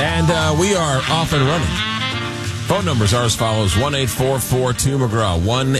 And we are off and running. Phone numbers are as follows: 1-844-2-McGraw,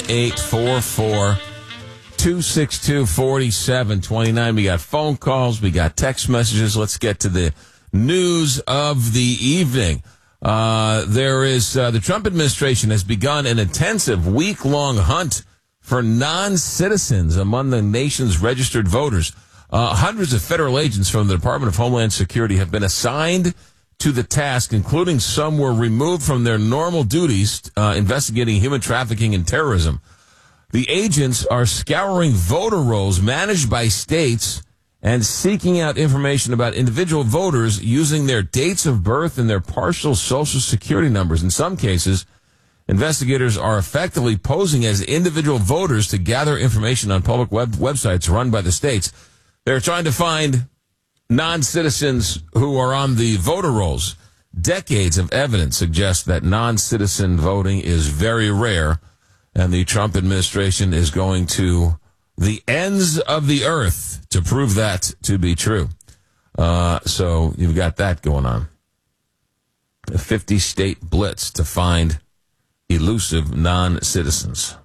1-844-262-4729. We got phone calls, we got text messages. Let's get to the news of the evening. The Trump administration has begun an intensive week-long hunt for non-citizens among the nation's registered voters. Hundreds of federal agents from the Department of Homeland Security have been assigned to the task, including some were removed from their normal duties investigating human trafficking and terrorism. The agents are scouring voter rolls managed by states and seeking out information about individual voters using their dates of birth and their partial Social Security numbers. In some cases, investigators are effectively posing as individual voters to gather information on public websites run by the states. They're trying to find non-citizens who are on the voter rolls. Decades of evidence suggest that non-citizen voting is very rare, and the Trump administration is going to the ends of the earth to prove that to be true. So you've got that going on. A 50-state blitz to find elusive non-citizens.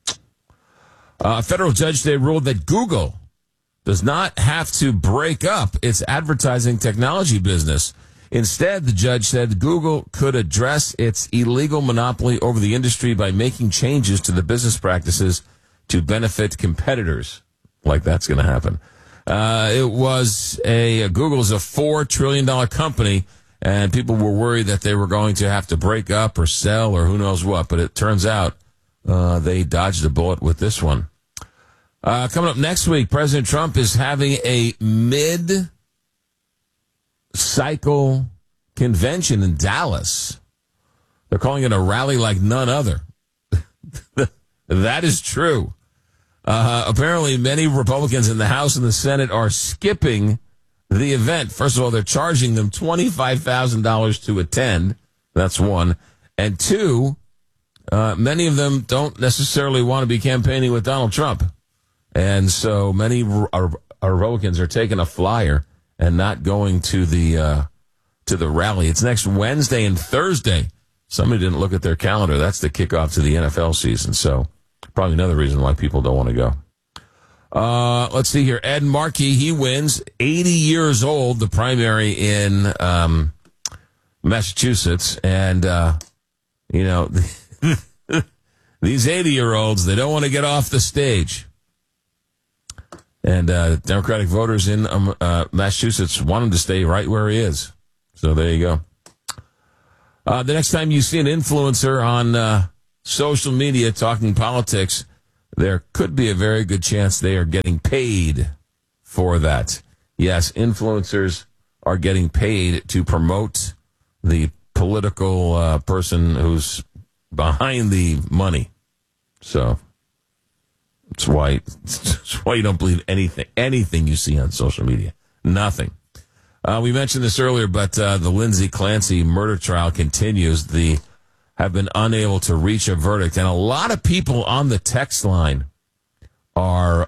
A federal judge today ruled that Google does not have to break up its advertising technology business. Instead, the judge said Google could address its illegal monopoly over the industry by making changes to the business practices to benefit competitors. Like that's going to happen. Google's a $4 trillion company, and people were worried that they were going to have to break up or sell or who knows what, but it turns out they dodged a bullet with this one. Coming up next week, President Trump is having a mid-cycle convention in Dallas. They're calling it a rally like none other. That is true. Apparently, many Republicans in the House and the Senate are skipping the event. First of all, they're charging them $25,000 to attend. That's one. And two, many of them don't necessarily want to be campaigning with Donald Trump. And so many Republicans are taking a flyer and not going to the rally. It's next Wednesday and Thursday. Somebody didn't look at their calendar. That's the kickoff to the NFL season. So probably another reason why people don't want to go. Let's see here. Ed Markey, he wins. 80 years old, the primary in Massachusetts. And, these 80-year-olds, they don't want to get off the stage. And Democratic voters in Massachusetts want him to stay right where he is. So there you go. The next time you see an influencer on social media talking politics, there could be a very good chance they are getting paid for that. Yes, influencers are getting paid to promote the political person who's behind the money. So That's why you don't believe anything you see on social media. Nothing. We mentioned this earlier, but the Lindsay Clancy murder trial continues. They have been unable to reach a verdict, and a lot of people on the text line are.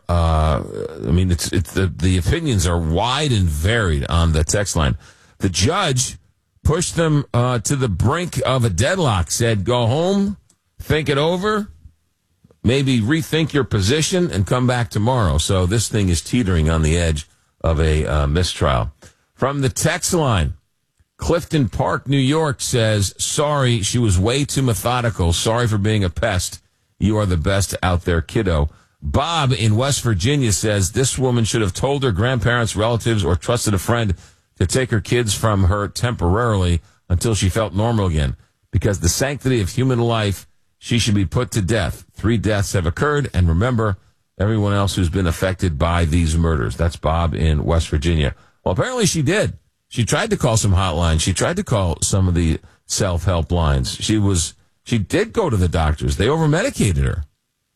The opinions are wide and varied on the text line. The judge pushed them to the brink of a deadlock. Said, "Go home, think it over." Maybe rethink your position and come back tomorrow. So this thing is teetering on the edge of a mistrial. From the text line, Clifton Park, New York says, "Sorry, she was way too methodical. Sorry for being a pest. You are the best out there, kiddo." Bob in West Virginia says, "This woman should have told her grandparents, relatives, or trusted a friend to take her kids from her temporarily until she felt normal again. Because the sanctity of human life, she should be put to death. 3 deaths have occurred, and remember everyone else who's been affected by these murders." That's Bob in West Virginia. Well, apparently she did. She tried to call some hotlines. She tried to call some of the self-help lines. She did go to the doctors. They over-medicated her.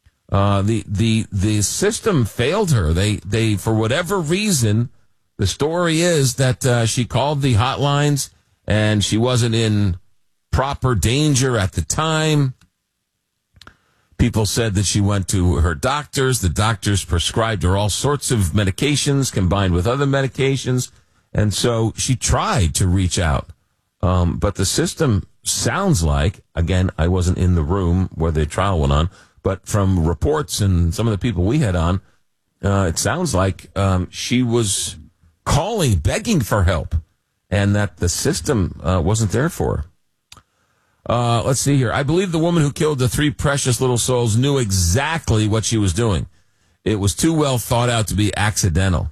The system failed her. They for whatever reason, the story is that she called the hotlines and she wasn't in proper danger at the time. People said that she went to her doctors. The doctors prescribed her all sorts of medications combined with other medications. And so she tried to reach out But the system sounds like, again, I wasn't in the room where the trial went on, but from reports and some of the people we had on, it sounds like she was calling, begging for help, and that the system wasn't there for her. Let's see here. I believe the woman who killed the 3 precious little souls knew exactly what she was doing. It was too well thought out to be accidental.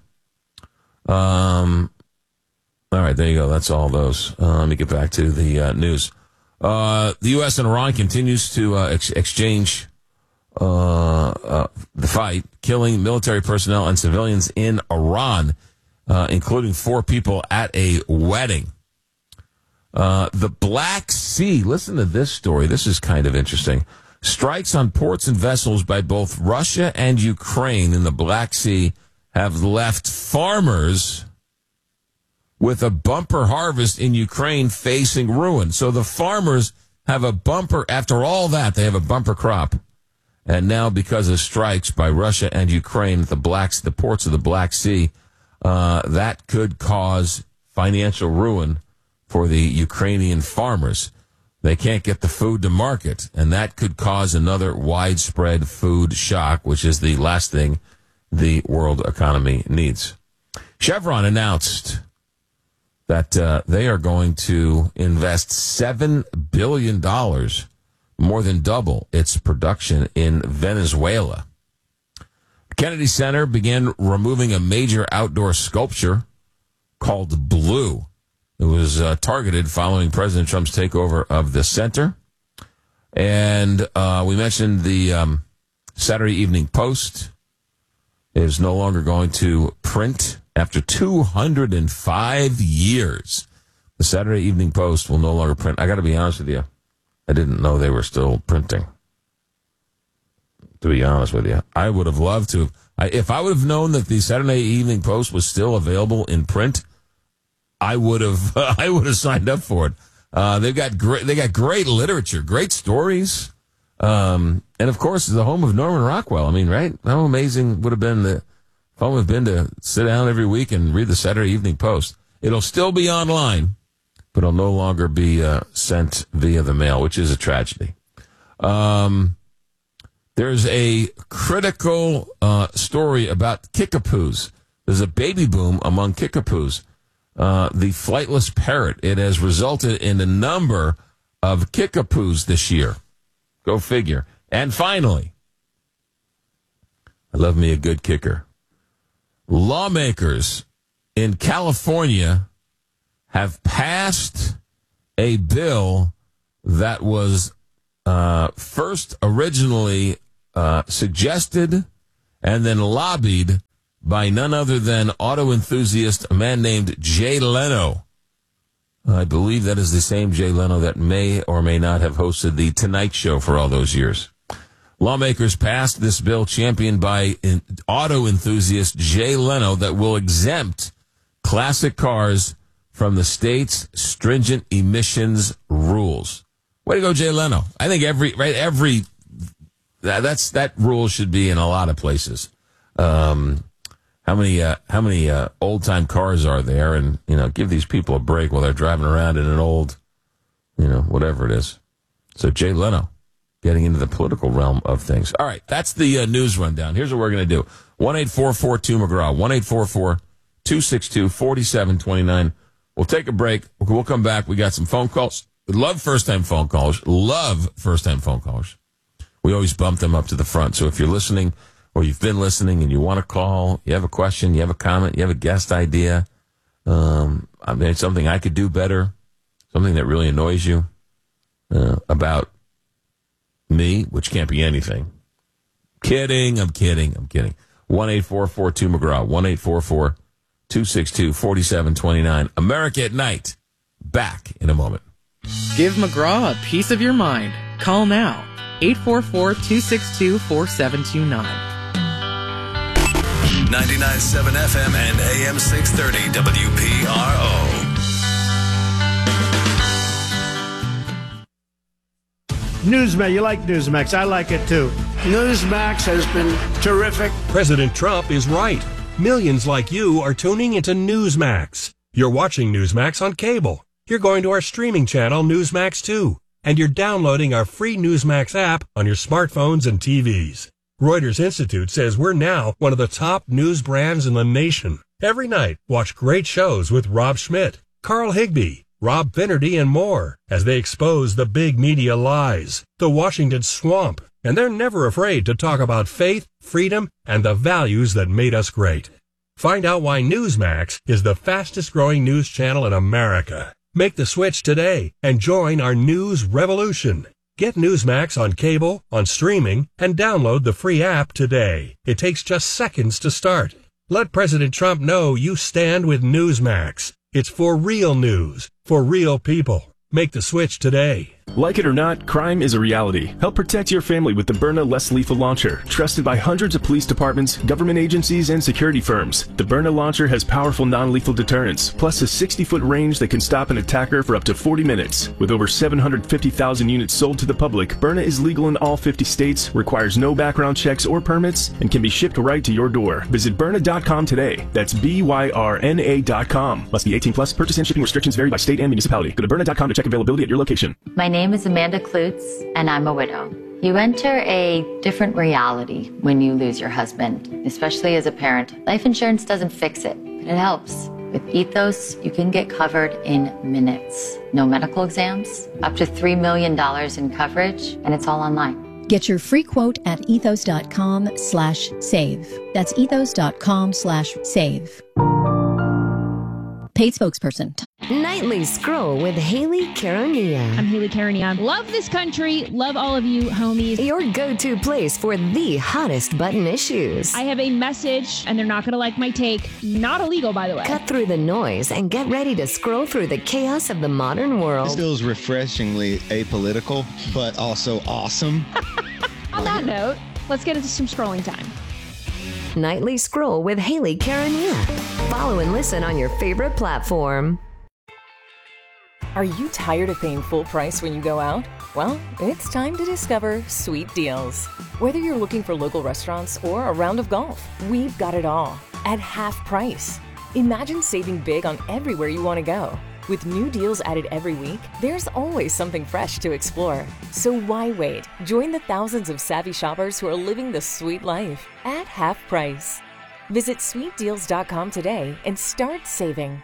All right, there you go. That's all those. Let me get back to the news. The U.S. and Iran continues to exchange the fight, killing military personnel and civilians in Iran, including 4 people at a wedding. The Black Sea, listen to this story. This is kind of interesting. Strikes on ports and vessels by both Russia and Ukraine in the Black Sea have left farmers with a bumper harvest in Ukraine facing ruin. So the farmers have a bumper, after all that, they have a bumper crop. And now because of strikes by Russia and Ukraine at the ports of the Black Sea, that could cause financial ruin for the Ukrainian farmers. They can't get the food to market, and that could cause another widespread food shock, which is the last thing the world economy needs. Chevron announced that they are going to invest $7 billion, more than double its production in Venezuela. The Kennedy Center began removing a major outdoor sculpture called Blue. It was targeted following President Trump's takeover of the center. And we mentioned the Saturday Evening Post is no longer going to print after 205 years. The Saturday Evening Post will no longer print. I got to be honest with you. I didn't know they were still printing. To be honest with you, I would have loved to. If I would have known that the Saturday Evening Post was still available in print, I would have. I would have signed up for it. They got great literature, great stories, and of course, the home of Norman Rockwell. I mean, right? How amazing would have been the fun would have been to sit down every week and read the Saturday Evening Post. It'll still be online, but it'll no longer be sent via the mail, which is a tragedy. There's a critical story about kickapoos. There's a baby boom among kickapoos. The flightless parrot. It has resulted in a number of kickapoos this year. Go figure. And finally, I love me a good kicker. Lawmakers in California have passed a bill that was first originally suggested and then lobbied by none other than auto enthusiast, a man named Jay Leno. I believe that is the same Jay Leno that may or may not have hosted The Tonight Show for all those years. Lawmakers passed this bill championed by auto enthusiast Jay Leno that will exempt classic cars from the state's stringent emissions rules. Way to go, Jay Leno. I think that rule should be in a lot of places. How many old time cars are there? And, give these people a break while they're driving around in an old, whatever it is. So Jay Leno getting into the political realm of things. All right. That's the news rundown. Here's what we're going to do. 1-844-2-McGraw, 1-844-262-4729. We'll take a break. We'll come back. We got some phone calls. Love first-time phone callers. We always bump them up to the front. So if you're listening or you've been listening and you want to call, you have a question, you have a comment, you have a guest idea, it's something I could do better, something that really annoys you about me, which can't be anything. I'm kidding. 1-844-2-McGraw, 1-844-262-4729. America at Night. Back in a moment. Give McGraw a piece of your mind. Call now. 844-262-4729. 99.7 FM and AM 630 WPRO. Newsmax, you like Newsmax. I like it too. Newsmax has been terrific. President Trump is right. Millions like you are tuning into Newsmax. You're watching Newsmax on cable. You're going to our streaming channel, Newsmax 2, and you're downloading our free Newsmax app on your smartphones and TVs. Reuters Institute says we're now one of the top news brands in the nation. Every night, watch great shows with Rob Schmidt, Carl Higbie, Rob Finnerty, and more as they expose the big media lies, the Washington swamp, and they're never afraid to talk about faith, freedom, and the values that made us great. Find out why Newsmax is the fastest growing news channel in America. Make the switch today and join our news revolution. Get Newsmax on cable, on streaming, and download the free app today. It takes just seconds to start. Let President Trump know you stand with Newsmax. It's for real news, for real people. Make the switch today. Like it or not, crime is a reality. Help protect your family with the Byrna Less Lethal Launcher, trusted by hundreds of police departments, government agencies, and security firms. The Byrna launcher has powerful non-lethal deterrence, plus a 60-foot range that can stop an attacker for up to 40 minutes. With over 750,000 units sold to the public, Byrna is legal in all 50 states, requires no background checks or permits, and can be shipped right to your door. Visit Byrna.com today. That's BYRNA.com. Must be 18 plus. Purchase and shipping restrictions vary by state and municipality. Go to Byrna.com to check availability at your location. My name is Amanda Klutz, and I'm a widow. You enter a different reality when you lose your husband, especially as a parent. Life insurance doesn't fix it, but it helps. With Ethos, you can get covered in minutes. No medical exams, up to $3 million in coverage, and it's all online. Get your free quote at ethos.com/save. That's ethos.com/save. Paid spokesperson. Nightly Scroll with Haley Caronia. I'm Haley Caronia. Love this country. Love all of you, homies. Your go-to place for the hottest button issues. I have a message, and they're not going to like my take. Not illegal, by the way. Cut through the noise and get ready to scroll through the chaos of the modern world. This feels refreshingly apolitical, but also awesome. On that note, let's get into some scrolling time. Nightly Scroll with Haley Caronia. Follow and listen on your favorite platform. Are you tired of paying full price when you go out? Well, it's time to discover Sweet Deals. Whether you're looking for local restaurants or a round of golf, we've got it all at half price. Imagine saving big on everywhere you want to go. With new deals added every week, there's always something fresh to explore. So why wait? Join the thousands of savvy shoppers who are living the sweet life at half price. Visit sweetdeals.com today and start saving.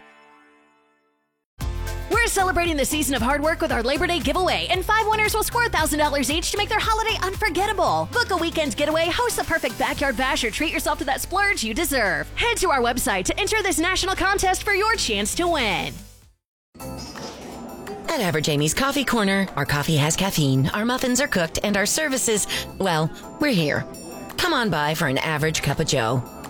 We're celebrating the season of hard work with our Labor Day giveaway, and 5 winners will score $1,000 each to make their holiday unforgettable. Book a weekend getaway, host the perfect backyard bash, or treat yourself to that splurge you deserve. Head to our website to enter this national contest for your chance to win. At Average Amy's Coffee Corner, our coffee has caffeine, our muffins are cooked, and our services, well, we're here. Come on by for an average cup of joe.